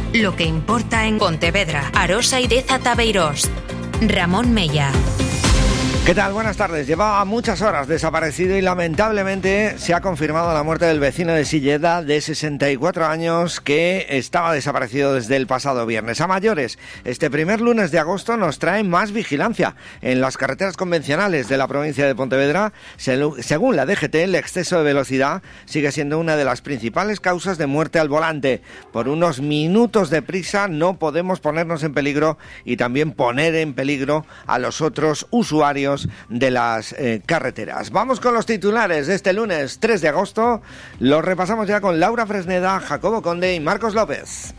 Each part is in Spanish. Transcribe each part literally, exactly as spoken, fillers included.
Lo que importa en Pontevedra, Arosa y Deza Tabeiros. Ramón Mella. ¿Qué tal? Buenas tardes. Llevaba muchas horas desaparecido y lamentablemente se ha confirmado la muerte del vecino de Silleda de sesenta y cuatro años que estaba desaparecido desde el pasado viernes. A mayores, este primer lunes de agosto nos trae más vigilancia en las carreteras convencionales de la provincia de Pontevedra. Según la D G T, el exceso de velocidad sigue siendo una de las principales causas de muerte al volante. Por unos minutos de prisa no podemos ponernos en peligro y también poner en peligro a los otros usuarios de las eh, carreteras. Vamos con los titulares de este lunes tres de agosto. Los repasamos ya con Laura Fresneda, Jacobo Conde y Marcos López.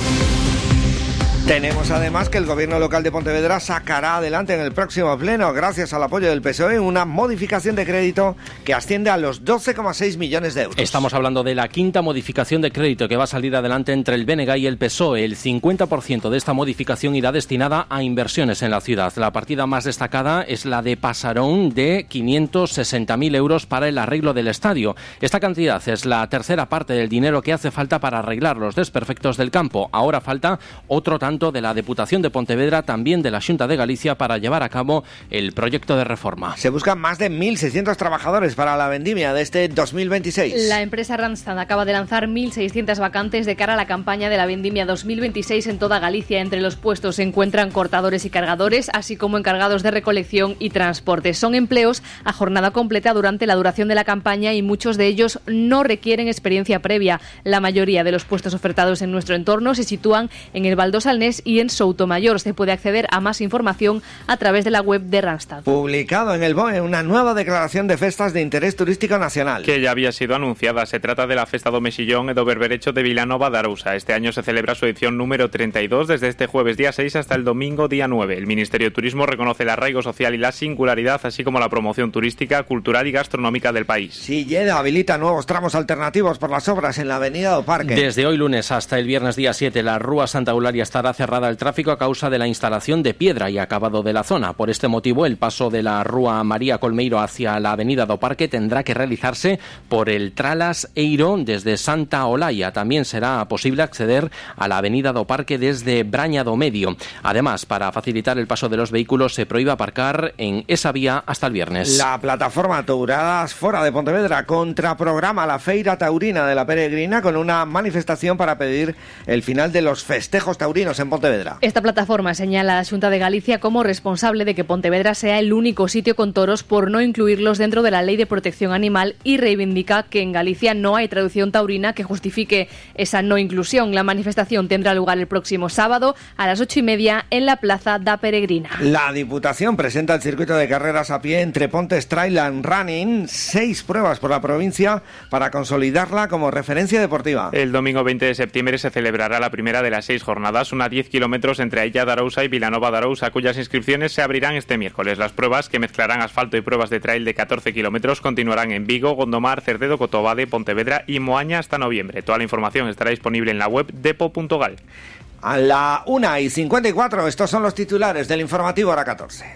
Tenemos además que el gobierno local de Pontevedra sacará adelante en el próximo pleno, gracias al apoyo del P S O E, una modificación de crédito que asciende a los doce coma seis millones de euros. Estamos hablando de la quinta modificación de crédito que va a salir adelante entre el B N G y el P S O E. El cincuenta por ciento de esta modificación irá destinada a inversiones en la ciudad. La partida más destacada es la de Pasarón, de quinientos sesenta mil euros para el arreglo del estadio. Esta cantidad es la tercera parte del dinero que hace falta para arreglar los desperfectos del campo. Ahora falta otro tanto de la Deputación de Pontevedra, también de la Xunta de Galicia, para llevar a cabo el proyecto de reforma. Se buscan más de mil seiscientos trabajadores para la vendimia de este dos mil veintiséis. La empresa Randstad acaba de lanzar mil seiscientas vacantes de cara a la campaña de la vendimia dos mil veintiséis en toda Galicia. Entre los puestos se encuentran cortadores y cargadores, así como encargados de recolección y transporte. Son empleos a jornada completa durante la duración de la campaña y muchos de ellos no requieren experiencia previa. La mayoría de los puestos ofertados en nuestro entorno se sitúan en el Valdós Alnés y en Soutomayor. Se puede acceder a más información a través de la web de Randstad. Publicado en el B O E una nueva declaración de festas de interés turístico nacional. Que ya había sido anunciada. Se trata de la Festa do Mexillón e do Berberecho de Vilanova de Arousa. Este año se celebra su edición número treinta y dos desde este jueves día seis hasta el domingo día nueve. El Ministerio de Turismo reconoce el arraigo social y la singularidad, así como la promoción turística, cultural y gastronómica del país. Silleda habilita nuevos tramos alternativos por las obras en la avenida do Parque. Desde hoy lunes hasta el viernes día siete, la Rúa Santa Eulalia estará cerrada al tráfico a causa de la instalación de piedra y acabado de la zona. Por este motivo, el paso de la Rúa María Colmeiro hacia la avenida do Parque tendrá que realizarse por el Tralas Eiro desde Santa Olaya. También será posible acceder a la avenida do Parque desde Braña do Medio. Además, para facilitar el paso de los vehículos, se prohíbe aparcar en esa vía hasta el viernes. La plataforma Touradas Fora de Pontevedra contraprograma la Feira Taurina de la Peregrina con una manifestación para pedir el final de los festejos taurinos en Pontevedra. Esta plataforma señala a la Xunta de Galicia como responsable de que Pontevedra sea el único sitio con toros por no incluirlos dentro de la Ley de Protección Animal y reivindica que en Galicia no hay traducción taurina que justifique esa no inclusión. La manifestación tendrá lugar el próximo sábado a las ocho y media en la Plaza da Peregrina. La Diputación presenta el circuito de carreras a pie entre Pontes Trail and Running, seis pruebas por la provincia para consolidarla como referencia deportiva. El domingo veinte de septiembre se celebrará la primera de las seis jornadas, una diez kilómetros entre Ailla de Arousa y Vilanova de Arousa, cuyas inscripciones se abrirán este miércoles. Las pruebas, que mezclarán asfalto y pruebas de trail de catorce kilómetros, continuarán en Vigo, Gondomar, Cerdedo, Cotobade, Pontevedra y Moaña hasta noviembre. Toda la información estará disponible en la web depo punto gal. A la una y cincuenta y cuatro, estos son los titulares del informativo Hora catorce.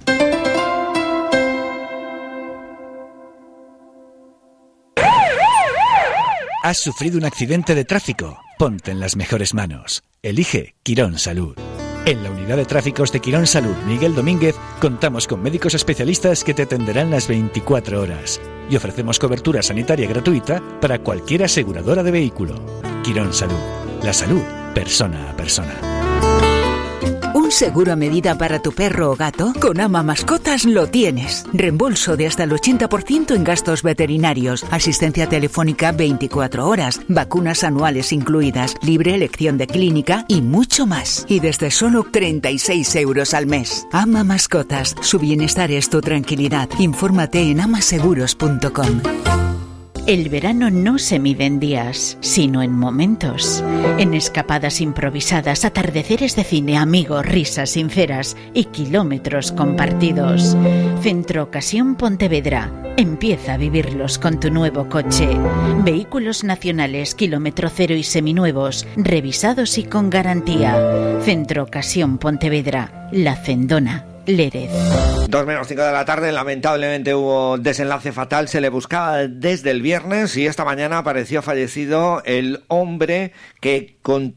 ¿Has sufrido un accidente de tráfico? Ponte en las mejores manos. Elige Quirón Salud. En la unidad de tráficos de Quirón Salud Miguel Domínguez contamos con médicos especialistas que te atenderán las veinticuatro horas y ofrecemos cobertura sanitaria gratuita para cualquier aseguradora de vehículo. Quirón Salud. La salud, persona a persona. ¿Un seguro a medida para tu perro o gato? Con Ama Mascotas lo tienes. Reembolso de hasta el ochenta por ciento en gastos veterinarios, asistencia telefónica veinticuatro horas, vacunas anuales incluidas, libre elección de clínica y mucho más. Y desde solo treinta y seis euros al mes. Ama Mascotas, su bienestar es tu tranquilidad. Infórmate en amaseguros punto com. El verano no se mide en días, sino en momentos. En escapadas improvisadas, atardeceres de cine, amigos, risas sinceras y kilómetros compartidos. Centro Ocasión Pontevedra. Empieza a vivirlos con tu nuevo coche. Vehículos nacionales, kilómetro cero y seminuevos, revisados y con garantía. Centro Ocasión Pontevedra. La Cendona. Lérez. Dos menos cinco de la tarde, lamentablemente hubo desenlace fatal, se le buscaba desde el viernes y esta mañana apareció fallecido el hombre que con